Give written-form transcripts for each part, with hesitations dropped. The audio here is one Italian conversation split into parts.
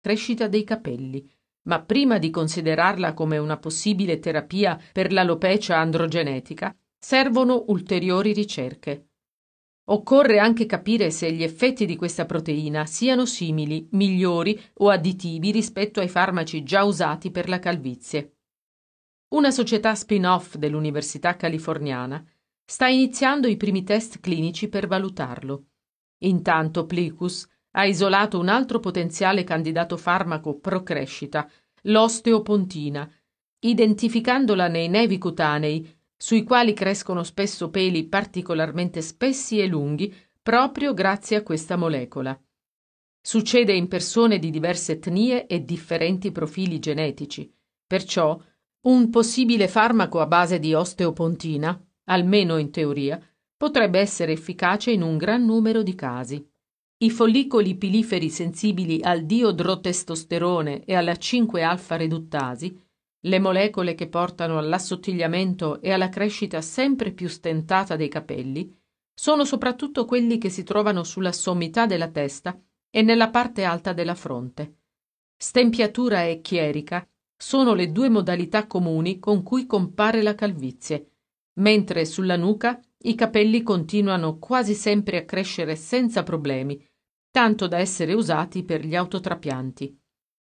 crescita dei capelli, ma prima di considerarla come una possibile terapia per l'alopecia androgenetica, servono ulteriori ricerche. Occorre anche capire se gli effetti di questa proteina siano simili, migliori o additivi rispetto ai farmaci già usati per la calvizie. Una società spin-off dell'Università californiana sta iniziando i primi test clinici per valutarlo. Intanto Plicus ha isolato un altro potenziale candidato farmaco pro crescita, l'osteopontina, identificandola nei nevi cutanei, sui quali crescono spesso peli particolarmente spessi e lunghi proprio grazie a questa molecola. Succede in persone di diverse etnie e differenti profili genetici, perciò un possibile farmaco a base di osteopontina, almeno in teoria, potrebbe essere efficace in un gran numero di casi. I follicoli piliferi sensibili al diodrotestosterone e alla 5-alfa-reduttasi, le molecole che portano all'assottigliamento e alla crescita sempre più stentata dei capelli, sono soprattutto quelli che si trovano sulla sommità della testa e nella parte alta della fronte. Stempiatura e chierica sono le due modalità comuni con cui compare la calvizie, mentre sulla nuca i capelli continuano quasi sempre a crescere senza problemi, tanto da essere usati per gli autotrapianti.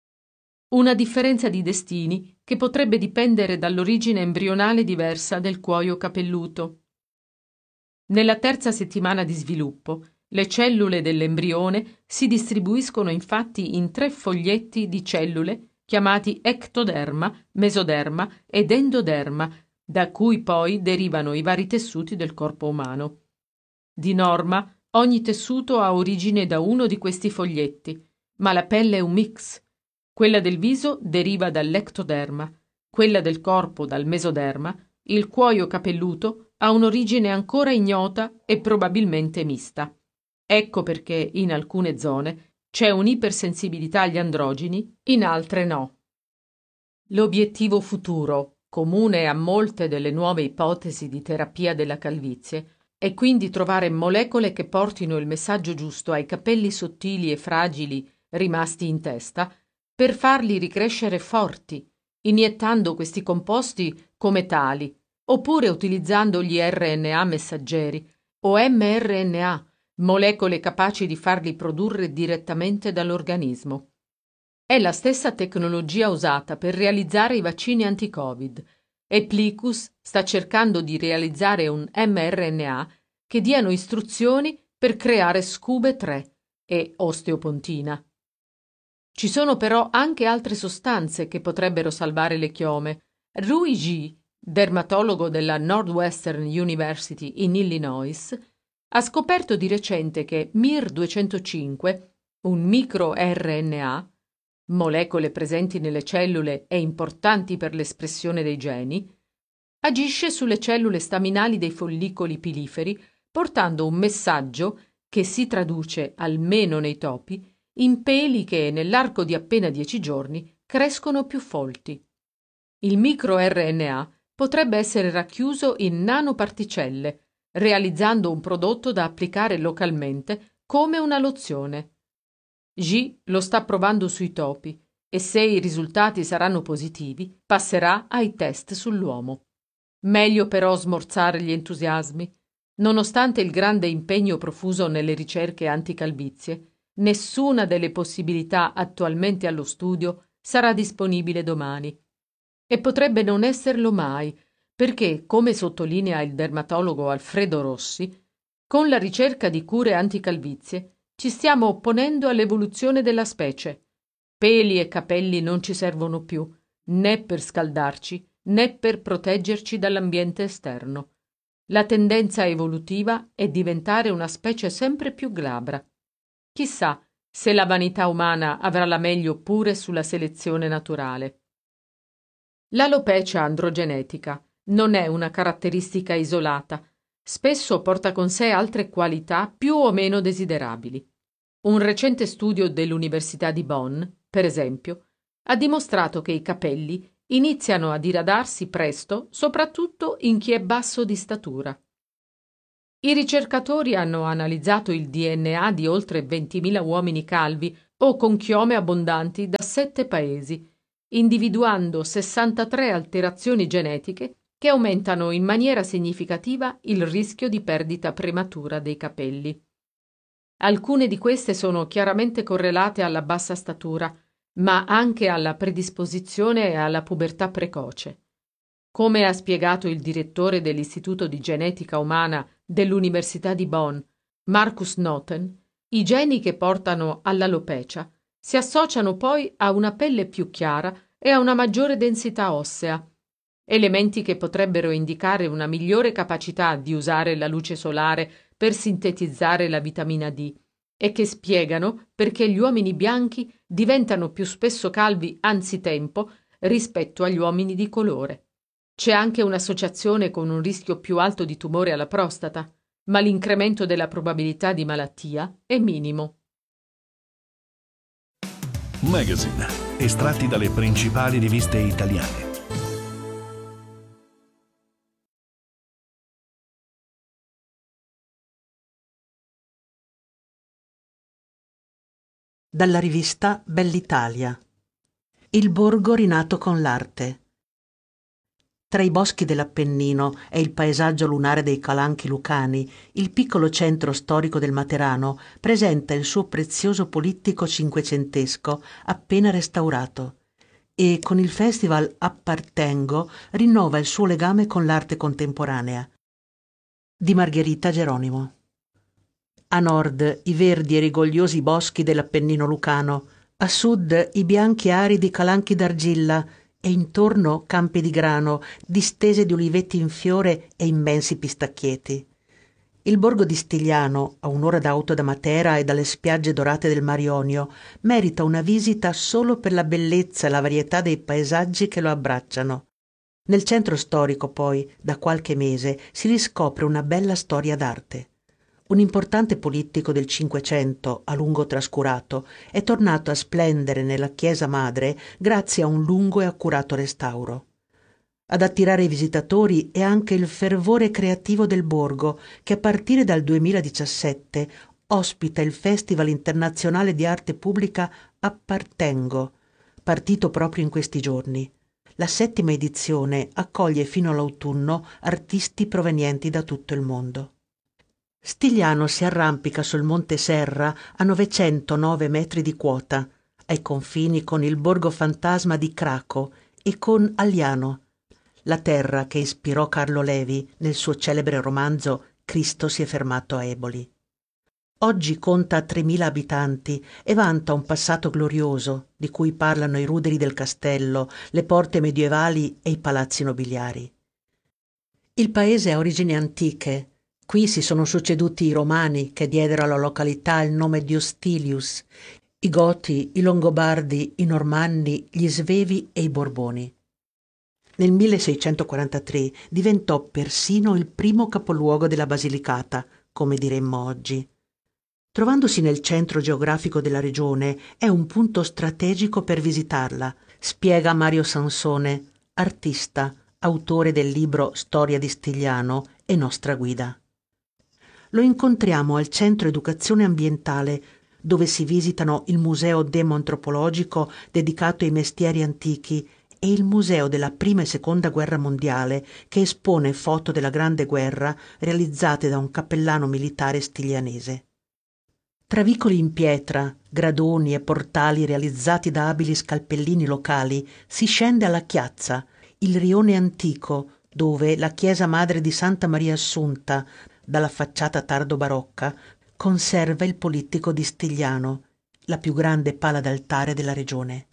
Una differenza di destini che potrebbe dipendere dall'origine embrionale diversa del cuoio capelluto. Nella terza settimana di sviluppo, le cellule dell'embrione si distribuiscono infatti in 3 foglietti di cellule chiamati ectoderma, mesoderma ed endoderma, da cui poi derivano i vari tessuti del corpo umano. Di norma, ogni tessuto ha origine da uno di questi foglietti, ma la pelle è un mix. Quella del viso deriva dall'ectoderma, quella del corpo dal mesoderma, il cuoio capelluto ha un'origine ancora ignota e probabilmente mista. Ecco perché in alcune zone c'è un'ipersensibilità agli androgeni, in altre no. L'obiettivo futuro, comune a molte delle nuove ipotesi di terapia della calvizie, è quindi trovare molecole che portino il messaggio giusto ai capelli sottili e fragili rimasti in testa per farli ricrescere forti, iniettando questi composti come tali, oppure utilizzando gli RNA messaggeri o mRNA, molecole capaci di farli produrre direttamente dall'organismo. È la stessa tecnologia usata per realizzare i vaccini anti-Covid e Plicus sta cercando di realizzare un mRNA che diano istruzioni per creare SCUBE-3 e osteopontina. Ci sono però anche altre sostanze che potrebbero salvare le chiome. Rui Ji, dermatologo della Northwestern University in Illinois, ha scoperto di recente che MIR205, un microRNA, molecole presenti nelle cellule e importanti per l'espressione dei geni, agisce sulle cellule staminali dei follicoli piliferi, portando un messaggio che si traduce, almeno nei topi, in peli che nell'arco di appena 10 giorni crescono più folti. Il microRNA potrebbe essere racchiuso in nanoparticelle, realizzando un prodotto da applicare localmente come una lozione. G lo sta provando sui topi e se i risultati saranno positivi passerà ai test sull'uomo. Meglio però smorzare gli entusiasmi. Nonostante il grande impegno profuso nelle ricerche anticalvizie, nessuna delle possibilità attualmente allo studio sarà disponibile domani. E potrebbe non esserlo mai, perché, come sottolinea il dermatologo Alfredo Rossi, con la ricerca di cure anticalvizie ci stiamo opponendo all'evoluzione della specie. Peli e capelli non ci servono più, né per scaldarci, né per proteggerci dall'ambiente esterno. La tendenza evolutiva è diventare una specie sempre più glabra. Chissà se la vanità umana avrà la meglio pure sulla selezione naturale. L'alopecia androgenetica non è una caratteristica isolata, spesso porta con sé altre qualità più o meno desiderabili. Un recente studio dell'Università di Bonn, per esempio, ha dimostrato che i capelli iniziano a diradarsi presto, soprattutto in chi è basso di statura. I ricercatori hanno analizzato il DNA di oltre 20.000 uomini calvi o con chiome abbondanti da 7 paesi, individuando 63 alterazioni genetiche che aumentano in maniera significativa il rischio di perdita prematura dei capelli. Alcune di queste sono chiaramente correlate alla bassa statura, ma anche alla predisposizione alla pubertà precoce. Come ha spiegato il direttore dell'Istituto di Genetica Umana dell'Università di Bonn, Markus Noten, i geni che portano all'alopecia si associano poi a una pelle più chiara e a una maggiore densità ossea, elementi che potrebbero indicare una migliore capacità di usare la luce solare per sintetizzare la vitamina D e che spiegano perché gli uomini bianchi diventano più spesso calvi anzitempo rispetto agli uomini di colore. C'è anche un'associazione con un rischio più alto di tumore alla prostata, ma l'incremento della probabilità di malattia è minimo. Magazine, estratti dalle principali riviste italiane. Dalla rivista Bell'Italia. Il borgo rinato con l'arte. Tra i boschi dell'Appennino e il paesaggio lunare dei Calanchi lucani, il piccolo centro storico del Materano presenta il suo prezioso polittico cinquecentesco appena restaurato e con il festival Appartengo rinnova il suo legame con l'arte contemporanea. Di Margherita Geronimo. A nord i verdi e rigogliosi boschi dell'Appennino lucano, a sud i bianchi aridi calanchi d'argilla e intorno campi di grano, distese di uliveti in fiore e immensi pistacchieti. Il borgo di Stigliano, a un'ora d'auto da Matera e dalle spiagge dorate del Mar Ionio, merita una visita solo per la bellezza e la varietà dei paesaggi che lo abbracciano. Nel centro storico, poi, da qualche mese, si riscopre una bella storia d'arte. Un importante politico del Cinquecento, a lungo trascurato, è tornato a splendere nella chiesa madre grazie a un lungo e accurato restauro. Ad attirare i visitatori è anche il fervore creativo del borgo, che a partire dal 2017 ospita il Festival internazionale di arte pubblica Appartengo, partito proprio in questi giorni. La 7ª edizione accoglie fino all'autunno artisti provenienti da tutto il mondo. Stigliano si arrampica sul Monte Serra a 909 metri di quota, ai confini con il borgo fantasma di Craco e con Agliano, la terra che ispirò Carlo Levi nel suo celebre romanzo Cristo si è fermato a Eboli. Oggi conta 3.000 abitanti e vanta un passato glorioso di cui parlano i ruderi del castello, le porte medievali e i palazzi nobiliari. Il paese ha origini antiche. Qui si sono succeduti i Romani che diedero alla località il nome di Ostilius, i Goti, i Longobardi, i Normanni, gli Svevi e i Borboni. Nel 1643 diventò persino il primo capoluogo della Basilicata, come diremmo oggi. Trovandosi nel centro geografico della regione, è un punto strategico per visitarla, spiega Mario Sansone, artista, autore del libro Storia di Stigliano e nostra guida. Lo incontriamo al Centro Educazione Ambientale, dove si visitano il Museo Demo-Antropologico dedicato ai mestieri antichi e il Museo della Prima e Seconda Guerra Mondiale, che espone foto della Grande Guerra realizzate da un cappellano militare stiglianese. Tra vicoli in pietra, gradoni e portali realizzati da abili scalpellini locali, si scende alla Chiazza, il rione antico, dove la chiesa madre di Santa Maria Assunta, dalla facciata tardo-barocca, conserva il polittico di Stigliano, la più grande pala d'altare della regione.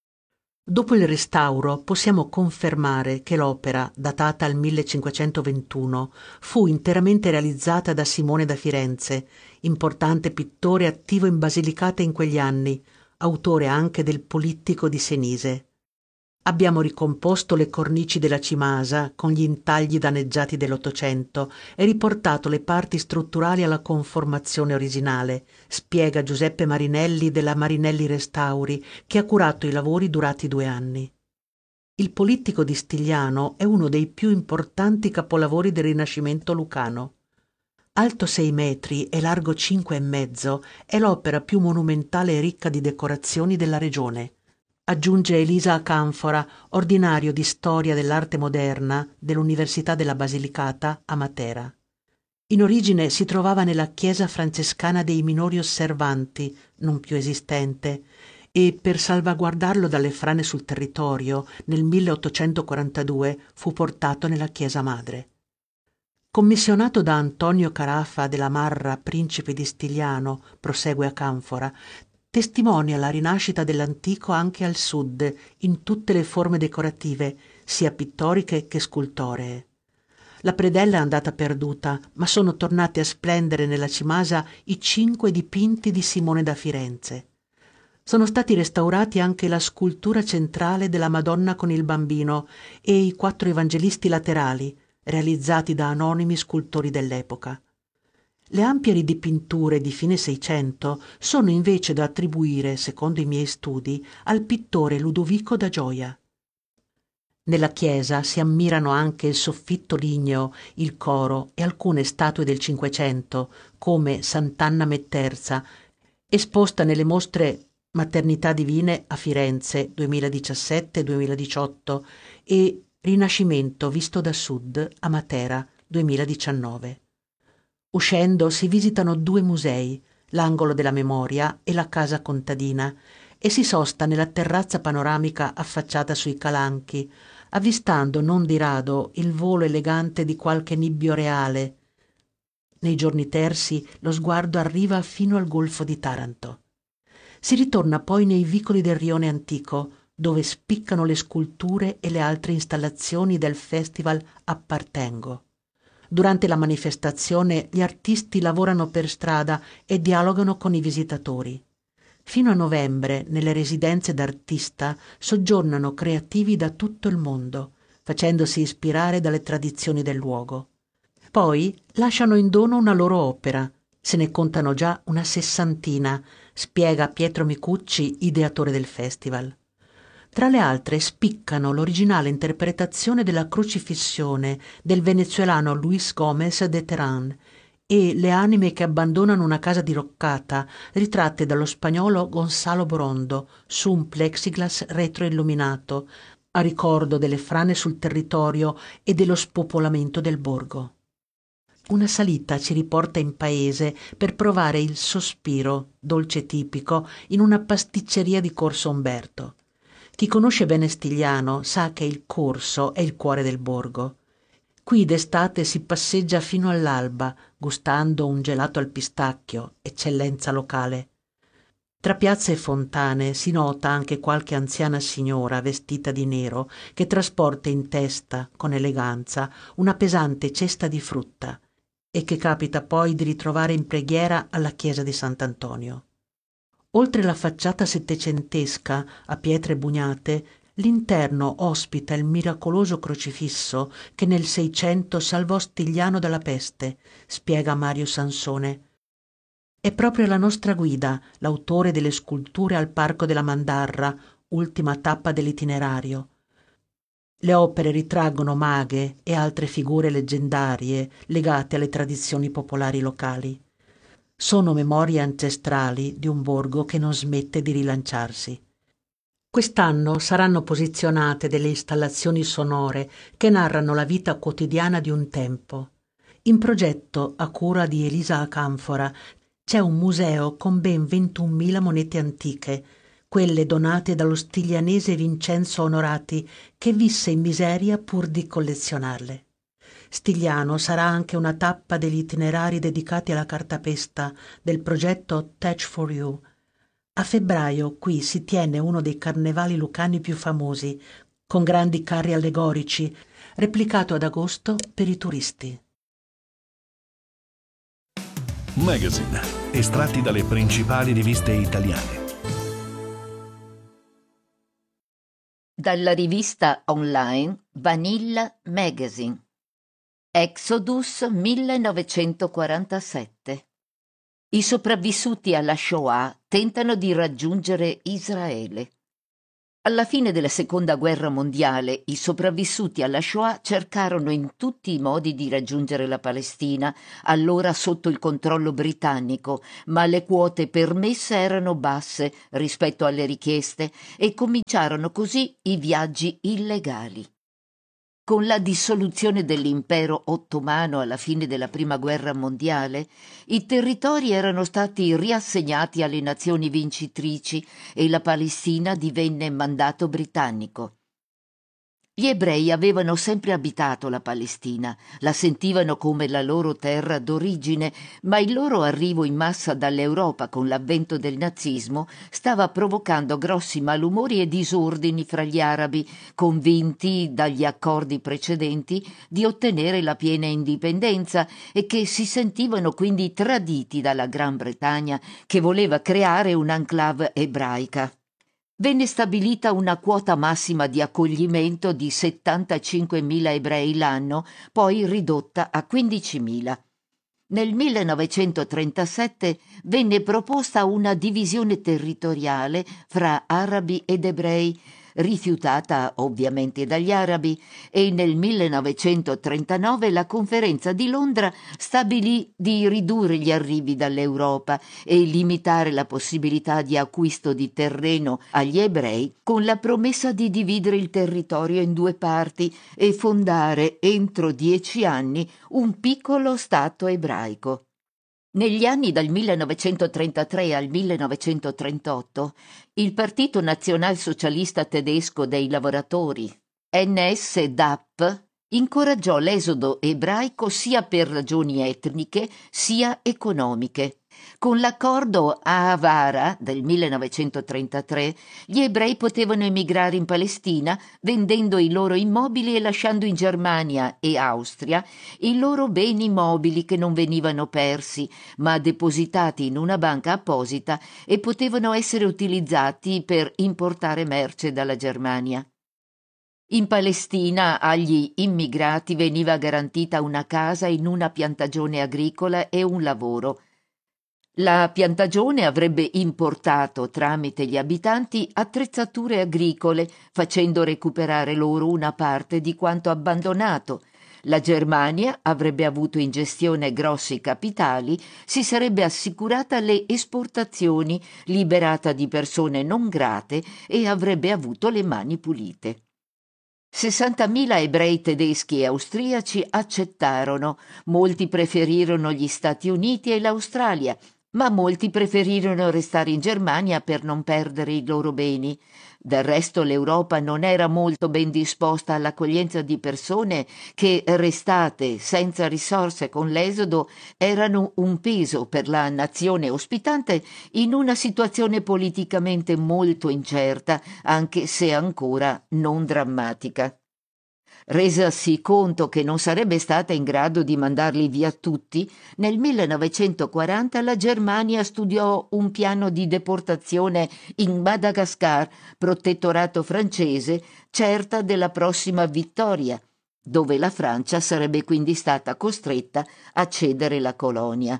Dopo il restauro possiamo confermare che l'opera, datata al 1521, fu interamente realizzata da Simone da Firenze, importante pittore attivo in Basilicata in quegli anni, autore anche del Polittico di Senise. Abbiamo ricomposto le cornici della cimasa con gli intagli danneggiati dell'Ottocento e riportato le parti strutturali alla conformazione originale, spiega Giuseppe Marinelli della Marinelli Restauri, che ha curato i lavori durati 2 anni. Il Polittico di Stigliano è uno dei più importanti capolavori del Rinascimento lucano. Alto 6 metri e largo 5,5, è l'opera più monumentale e ricca di decorazioni della regione. Aggiunge Elisa Canfora, ordinario di storia dell'arte moderna dell'Università della Basilicata a Matera. In origine si trovava nella chiesa francescana dei Minori Osservanti, non più esistente, e per salvaguardarlo dalle frane sul territorio, nel 1842 fu portato nella chiesa madre. Commissionato da Antonio Carafa della Marra, principe di Stigliano, prosegue a Canfora, testimonia la rinascita dell'antico anche al sud, in tutte le forme decorative, sia pittoriche che scultoree. La predella è andata perduta, ma sono tornati a splendere nella cimasa i 5 dipinti di Simone da Firenze. Sono stati restaurati anche la scultura centrale della Madonna con il Bambino e i 4 evangelisti laterali, realizzati da anonimi scultori dell'epoca. Le ampie ridipinture di fine Seicento sono invece da attribuire, secondo i miei studi, al pittore Ludovico da Gioia. Nella chiesa si ammirano anche il soffitto ligneo, il coro e alcune statue del Cinquecento, come Sant'Anna Metterza, esposta nelle mostre Maternità Divine a Firenze 2017-2018 e Rinascimento visto da sud a Matera 2019. Uscendo si visitano 2 musei, l'Angolo della Memoria e la Casa Contadina, e si sosta nella terrazza panoramica affacciata sui calanchi, avvistando non di rado il volo elegante di qualche nibbio reale. Nei giorni tersi lo sguardo arriva fino al Golfo di Taranto. Si ritorna poi nei vicoli del Rione Antico, dove spiccano le sculture e le altre installazioni del festival Appartengo. Durante la manifestazione gli artisti lavorano per strada e dialogano con i visitatori. Fino a novembre, nelle residenze d'artista, soggiornano creativi da tutto il mondo, facendosi ispirare dalle tradizioni del luogo. Poi lasciano in dono una loro opera. Se ne contano già una 60, spiega Pietro Micucci, ideatore del festival. Tra le altre spiccano l'originale interpretazione della Crocifissione del venezuelano Luis Gómez de Terán e Le anime che abbandonano una casa diroccata, ritratte dallo spagnolo Gonzalo Borondo su un plexiglass retroilluminato, a ricordo delle frane sul territorio e dello spopolamento del borgo. Una salita ci riporta in paese per provare il sospiro, dolce tipico, in una pasticceria di Corso Umberto. Chi conosce bene Stigliano sa che il corso è il cuore del borgo. Qui d'estate si passeggia fino all'alba, gustando un gelato al pistacchio, eccellenza locale. Tra piazze e fontane si nota anche qualche anziana signora vestita di nero che trasporta in testa, con eleganza, una pesante cesta di frutta e che capita poi di ritrovare in preghiera alla chiesa di Sant'Antonio. Oltre la facciata settecentesca a pietre bugnate, l'interno ospita il miracoloso crocifisso che nel Seicento salvò Stigliano dalla peste, spiega Mario Sansone. È proprio la nostra guida, l'autore delle sculture al Parco della Mandarra, ultima tappa dell'itinerario. Le opere ritraggono maghe e altre figure leggendarie legate alle tradizioni popolari locali. Sono memorie ancestrali di un borgo che non smette di rilanciarsi. Quest'anno saranno posizionate delle installazioni sonore che narrano la vita quotidiana di un tempo. In progetto, a cura di Elisa Canfora, c'è un museo con ben 21.000 monete antiche, quelle donate dallo stiglianese Vincenzo Onorati, che visse in miseria pur di collezionarle. Stigliano sarà anche una tappa degli itinerari dedicati alla cartapesta del progetto Touch for You. A febbraio qui si tiene uno dei carnevali lucani più famosi, con grandi carri allegorici, replicato ad agosto per i turisti. Magazine, estratti dalle principali riviste italiane. Dalla rivista online Vanilla Magazine. Exodus 1947. I sopravvissuti alla Shoah tentano di raggiungere Israele. Alla fine della Seconda Guerra Mondiale, i sopravvissuti alla Shoah cercarono in tutti i modi di raggiungere la Palestina, allora sotto il controllo britannico, ma le quote permesse erano basse rispetto alle richieste e cominciarono così i viaggi illegali. Con la dissoluzione dell'impero ottomano alla fine della Prima Guerra Mondiale, i territori erano stati riassegnati alle nazioni vincitrici e la Palestina divenne mandato britannico. Gli ebrei avevano sempre abitato la Palestina, la sentivano come la loro terra d'origine, ma il loro arrivo in massa dall'Europa con l'avvento del nazismo stava provocando grossi malumori e disordini fra gli arabi, convinti dagli accordi precedenti di ottenere la piena indipendenza e che si sentivano quindi traditi dalla Gran Bretagna, che voleva creare un'enclave ebraica. Venne stabilita una quota massima di accoglimento di 75.000 ebrei l'anno, poi ridotta a 15.000. Nel 1937 venne proposta una divisione territoriale fra arabi ed ebrei, rifiutata ovviamente dagli arabi, e nel 1939 la Conferenza di Londra stabilì di ridurre gli arrivi dall'Europa e limitare la possibilità di acquisto di terreno agli ebrei, con la promessa di dividere il territorio in due parti e fondare entro 10 anni un piccolo Stato ebraico. Negli anni dal 1933 al 1938, il Partito Nazionalsocialista Tedesco dei Lavoratori, NSDAP, incoraggiò l'esodo ebraico sia per ragioni etniche sia economiche. Con l'accordo Ahavara del 1933, gli ebrei potevano emigrare in Palestina vendendo i loro immobili e lasciando in Germania e Austria i loro beni mobili che non venivano persi, ma depositati in una banca apposita e potevano essere utilizzati per importare merce dalla Germania. In Palestina agli immigrati veniva garantita una casa in una piantagione agricola e un lavoro. La piantagione avrebbe importato tramite gli abitanti attrezzature agricole, facendo recuperare loro una parte di quanto abbandonato. La Germania avrebbe avuto in gestione grossi capitali, si sarebbe assicurata le esportazioni, liberata di persone non grate e avrebbe avuto le mani pulite. 60.000 ebrei tedeschi e austriaci accettarono, molti preferirono gli Stati Uniti e l'Australia, ma molti preferirono restare in Germania per non perdere i loro beni. Del resto l'Europa non era molto ben disposta all'accoglienza di persone che, restate senza risorse con l'esodo, erano un peso per la nazione ospitante in una situazione politicamente molto incerta, anche se ancora non drammatica. Resasi conto che non sarebbe stata in grado di mandarli via tutti, nel 1940 la Germania studiò un piano di deportazione in Madagascar, protettorato francese, certa della prossima vittoria, dove la Francia sarebbe quindi stata costretta a cedere la colonia.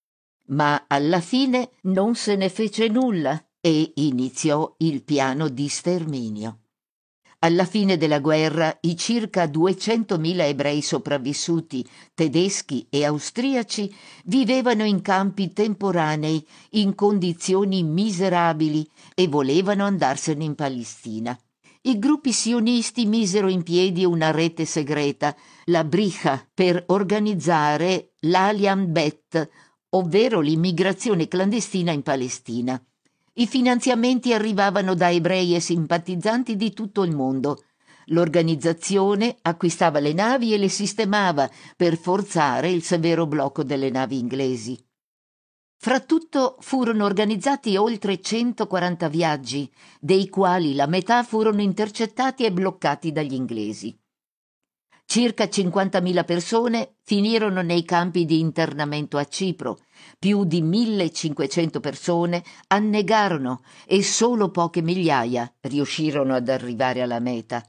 Ma alla fine non se ne fece nulla e iniziò il piano di sterminio. Alla fine della guerra i circa 200.000 ebrei sopravvissuti, tedeschi e austriaci, vivevano in campi temporanei, in condizioni miserabili e volevano andarsene in Palestina. I gruppi sionisti misero in piedi una rete segreta, la Bricha, per organizzare l'Alian Bet, ovvero l'immigrazione clandestina in Palestina. I finanziamenti arrivavano da ebrei e simpatizzanti di tutto il mondo. L'organizzazione acquistava le navi e le sistemava per forzare il severo blocco delle navi inglesi. Fra tutto furono organizzati oltre 140 viaggi, dei quali la metà furono intercettati e bloccati dagli inglesi. Circa 50.000 persone finirono nei campi di internamento a Cipro, più di 1.500 persone annegarono e solo poche migliaia riuscirono ad arrivare alla meta.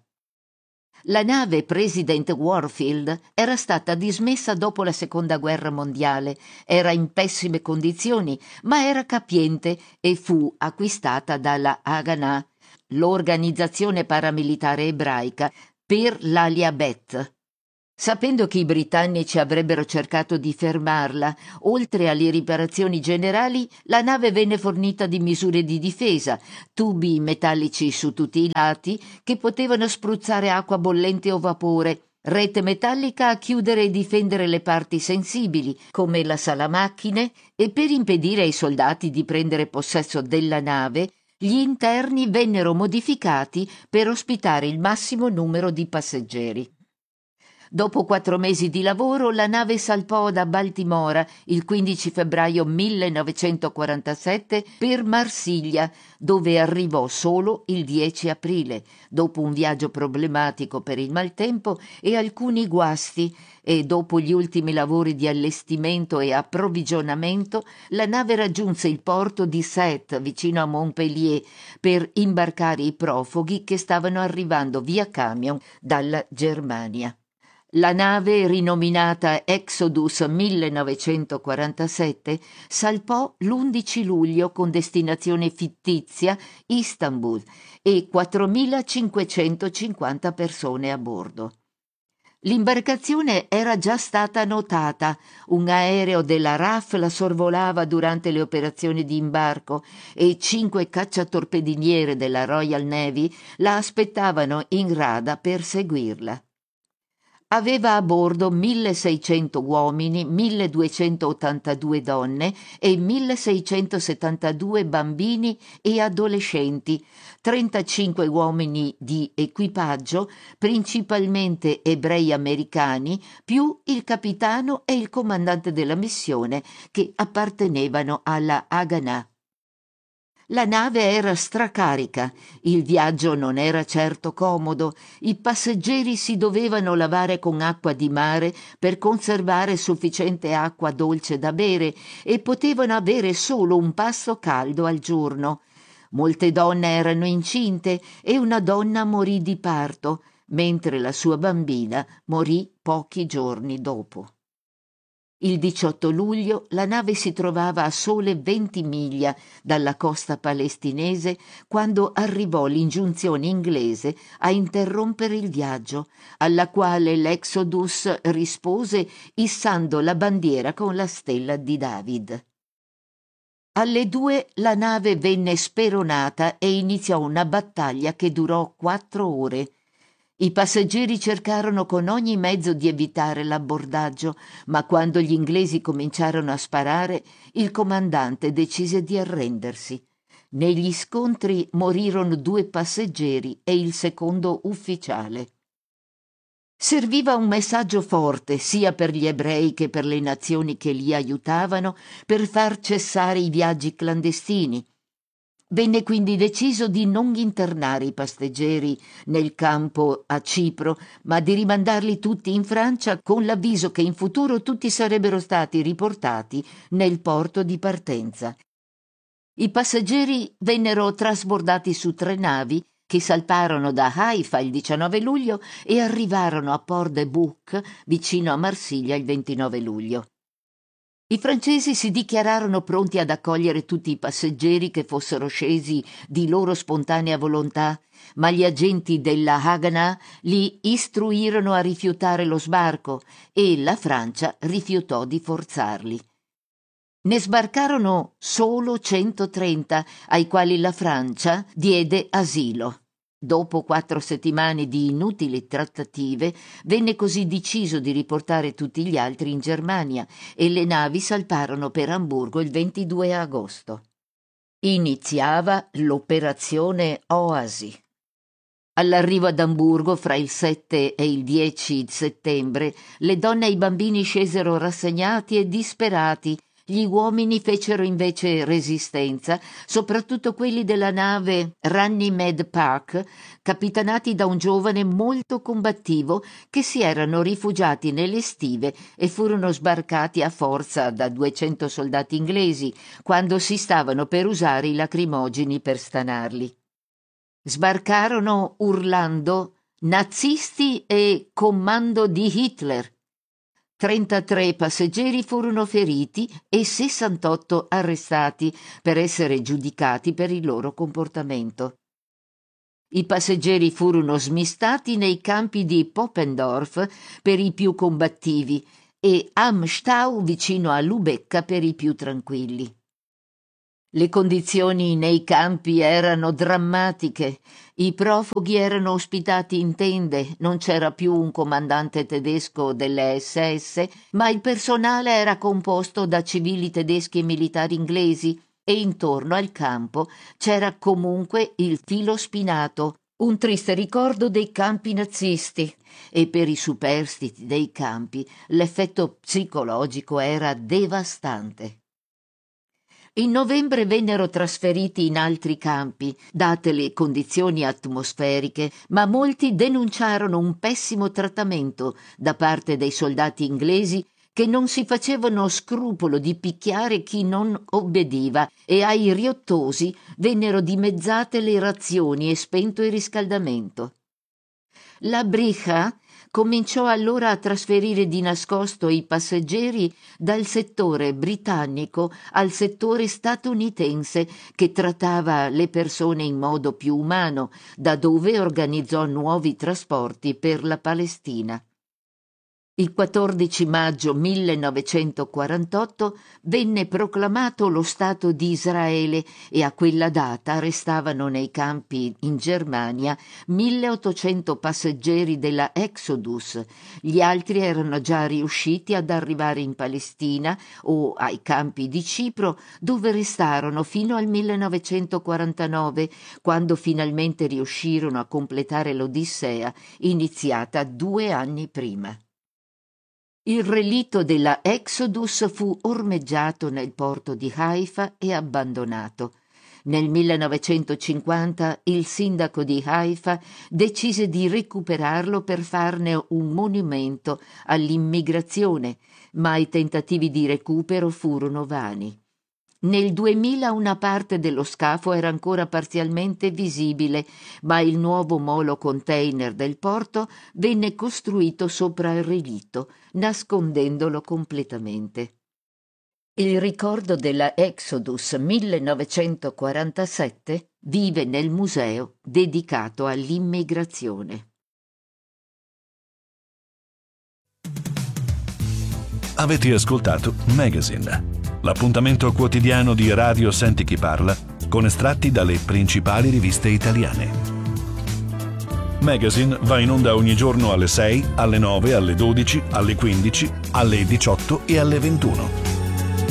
La nave President Warfield era stata dismessa dopo la Seconda Guerra Mondiale, era in pessime condizioni, ma era capiente e fu acquistata dalla Haganah. l'organizzazione paramilitare ebraica, per l'Aliabeth. Sapendo che i britannici avrebbero cercato di fermarla, oltre alle riparazioni generali, la nave venne fornita di misure di difesa, tubi metallici su tutti i lati che potevano spruzzare acqua bollente o vapore, rete metallica a chiudere e difendere le parti sensibili, come la sala macchine, e per impedire ai soldati di prendere possesso della nave, gli interni vennero modificati per ospitare il massimo numero di passeggeri. Dopo 4 mesi di lavoro, la nave salpò da Baltimora il 15 febbraio 1947 per Marsiglia, dove arrivò solo il 10 aprile, dopo un viaggio problematico per il maltempo e alcuni guasti, e dopo gli ultimi lavori di allestimento e approvvigionamento, la nave raggiunse il porto di Sète, vicino a Montpellier, per imbarcare i profughi che stavano arrivando via camion dalla Germania. La nave, rinominata Exodus 1947, salpò l'11 luglio con destinazione fittizia Istanbul e 4.550 persone a bordo. L'imbarcazione era già stata notata, un aereo della RAF la sorvolava durante le operazioni di imbarco e 5 cacciatorpediniere della Royal Navy la aspettavano in rada per seguirla. Aveva a bordo 1.600 uomini, 1.282 donne e 1.672 bambini e adolescenti, 35 uomini di equipaggio, principalmente ebrei americani, più il capitano e il comandante della missione che appartenevano alla Haganah. La nave era stracarica, il viaggio non era certo comodo, i passeggeri si dovevano lavare con acqua di mare per conservare sufficiente acqua dolce da bere e potevano avere solo un pasto caldo al giorno. Molte donne erano incinte e una donna morì di parto, mentre la sua bambina morì pochi giorni dopo. Il 18 luglio la nave si trovava a sole 20 miglia dalla costa palestinese quando arrivò l'ingiunzione inglese a interrompere il viaggio, alla quale l'Exodus rispose issando la bandiera con la stella di David. Alle 2 la nave venne speronata e iniziò una battaglia che durò 4 ore. I passeggeri cercarono con ogni mezzo di evitare l'abbordaggio, ma quando gli inglesi cominciarono a sparare, il comandante decise di arrendersi. Negli scontri morirono 2 passeggeri e il secondo ufficiale. Serviva un messaggio forte sia per gli ebrei che per le nazioni che li aiutavano per far cessare i viaggi clandestini. Venne quindi deciso di non internare i passeggeri nel campo a Cipro, ma di rimandarli tutti in Francia con l'avviso che in futuro tutti sarebbero stati riportati nel porto di partenza. I passeggeri vennero trasbordati su 3 navi che salparono da Haifa il 19 luglio e arrivarono a Port-de-Bouc, vicino a Marsiglia, il 29 luglio. I francesi si dichiararono pronti ad accogliere tutti i passeggeri che fossero scesi di loro spontanea volontà, ma gli agenti della Haganah li istruirono a rifiutare lo sbarco e la Francia rifiutò di forzarli. Ne sbarcarono solo 130, ai quali la Francia diede asilo. Dopo 4 settimane di inutili trattative, venne così deciso di riportare tutti gli altri in Germania e le navi salparono per Amburgo il 22 agosto. Iniziava l'operazione Oasi. All'arrivo ad Amburgo, fra il 7 e il 10 settembre, le donne e i bambini scesero rassegnati e disperati. Gli uomini fecero invece resistenza, soprattutto quelli della nave Runnymede Park, capitanati da un giovane molto combattivo che si erano rifugiati nelle stive e furono sbarcati a forza da 200 soldati inglesi quando si stavano per usare i lacrimogeni per stanarli. Sbarcarono urlando «Nazisti e comando di Hitler!». 33 passeggeri furono feriti e 68 arrestati per essere giudicati per il loro comportamento. I passeggeri furono smistati nei campi di Poppendorf per i più combattivi e Amstau vicino a Lubecca per i più tranquilli. Le condizioni nei campi erano drammatiche. I profughi erano ospitati in tende, non c'era più un comandante tedesco delle SS, ma il personale era composto da civili tedeschi e militari inglesi, e intorno al campo c'era comunque il filo spinato, un triste ricordo dei campi nazisti, e per i superstiti dei campi l'effetto psicologico era devastante. In novembre vennero trasferiti in altri campi, date le condizioni atmosferiche, ma molti denunciarono un pessimo trattamento da parte dei soldati inglesi che non si facevano scrupolo di picchiare chi non obbediva, e ai riottosi vennero dimezzate le razioni e spento il riscaldamento. La Bricha cominciò allora a trasferire di nascosto i passeggeri dal settore britannico al settore statunitense, che trattava le persone in modo più umano, da dove organizzò nuovi trasporti per la Palestina. Il 14 maggio 1948 venne proclamato lo Stato di Israele e a quella data restavano nei campi in Germania 1.800 passeggeri della Exodus. Gli altri erano già riusciti ad arrivare in Palestina o ai campi di Cipro, dove restarono fino al 1949, quando finalmente riuscirono a completare l'Odissea iniziata 2 anni prima. Il relitto della Exodus fu ormeggiato nel porto di Haifa e abbandonato. Nel 1950 il sindaco di Haifa decise di recuperarlo per farne un monumento all'immigrazione, ma i tentativi di recupero furono vani. Nel 2000 una parte dello scafo era ancora parzialmente visibile, ma il nuovo molo container del porto venne costruito sopra il relitto, nascondendolo completamente. Il ricordo della Exodus 1947 vive nel museo dedicato all'immigrazione. Avete ascoltato Magazine, l'appuntamento quotidiano di Radio Senti Chi Parla con estratti dalle principali riviste italiane. Magazine va in onda ogni giorno alle 6, alle 9, alle 12, alle 15, alle 18 e alle 21.